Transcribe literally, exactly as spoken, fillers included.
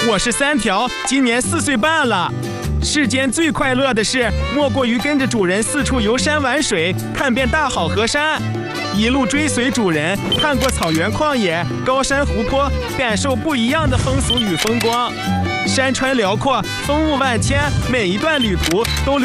我是三条，今年四岁半了。世间最快乐的事，莫过于跟着主人四处游山玩水，看遍大好河山。一路追随主人，看过草原旷野、高山湖泊，感受不一样的风俗与风光。山川辽阔，风物万千，每一段旅途都